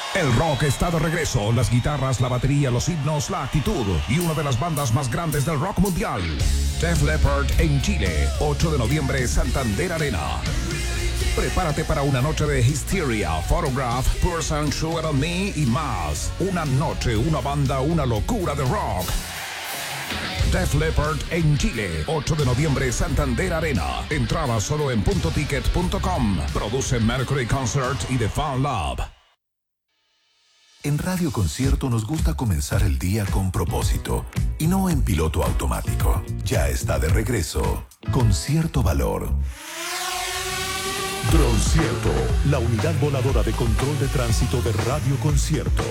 El rock está de regreso, las guitarras, la batería, los himnos, la actitud y una de las bandas más grandes del rock mundial. Def Leppard en Chile, 8 de noviembre, Santander Arena. Prepárate para una noche de Hysteria, Photograph, Person, Sugar on Me y más. Una noche, una banda, una locura de rock. Def Leppard en Chile, 8 de noviembre, Santander Arena. Entrada solo en puntoticket.com. Produce Mercury Concert y The Fan Lab. En Radio Concierto nos gusta comenzar el día con propósito y no en piloto automático. Ya está de regreso Concierto Valor. Droncierto, la unidad voladora de control de tránsito de Radio Concierto.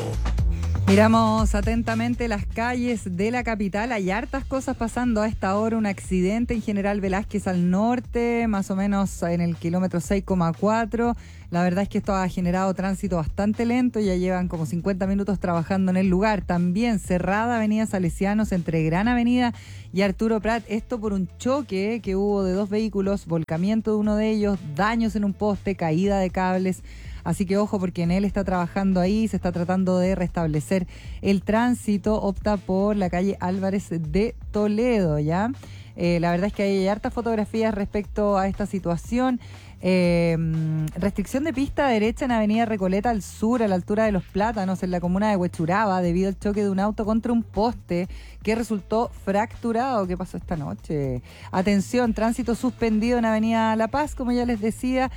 Miramos atentamente las calles de la capital. Hay hartas cosas pasando a esta hora. Un accidente en General Velázquez al norte, más o menos en el kilómetro 6,4. La verdad es que esto ha generado tránsito bastante lento. Ya llevan como 50 minutos trabajando en el lugar. También cerrada Avenida Salesianos entre Gran Avenida y Arturo Prat. Esto por un choque que hubo de dos vehículos, volcamiento de uno de ellos, daños en un poste, caída de cables. Así que ojo, porque en él está trabajando ahí, se está tratando de restablecer el tránsito. Opta por la calle Álvarez de Toledo, ¿ya? La verdad es que hay hartas fotografías respecto a esta situación. Restricción de pista derecha en Avenida Recoleta al sur, a la altura de Los Plátanos, en la comuna de Huechuraba, debido al choque de un auto contra un poste que resultó fracturado. ¿Qué pasó esta noche? Atención, tránsito suspendido en Avenida La Paz, como ya les decía.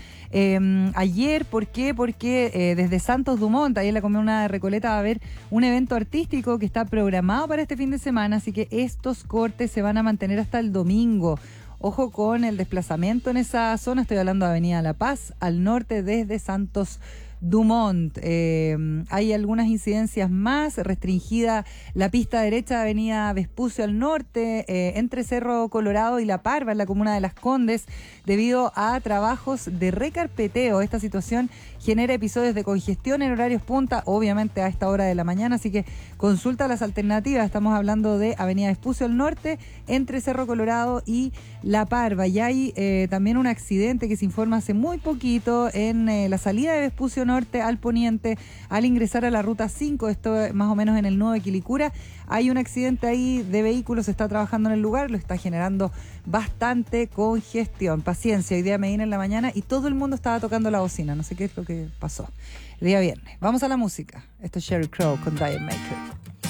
Ayer, ¿por qué? Porque desde Santos Dumont, ahí en la comuna de Recoleta, va a haber un evento artístico que está programado para este fin de semana, así que estos cortes se van a mantener hasta el domingo. Ojo con el desplazamiento en esa zona, estoy hablando de Avenida La Paz, al norte desde Santos Dumont. Hay algunas incidencias más, restringida la pista derecha de Avenida Vespucio al norte, entre Cerro Colorado y La Parva, en la comuna de Las Condes, debido a trabajos de recarpeteo. Esta situación genera episodios de congestión en horarios punta, obviamente a esta hora de la mañana, así que consulta las alternativas. Estamos hablando de Avenida Vespucio al norte, entre Cerro Colorado y La Parva. Y hay también un accidente que se informa hace muy poquito en la salida de Vespucio norte al poniente, al ingresar a la ruta 5, esto más o menos en el nudo de Quilicura. Hay un accidente ahí de vehículos, se está trabajando en el lugar, lo está generando bastante congestión. Paciencia, hoy día Medina en la mañana y todo el mundo estaba tocando la bocina, no sé qué es lo que pasó el día viernes. Vamos a la música. Esto es Sheryl Crow con Diane Maker.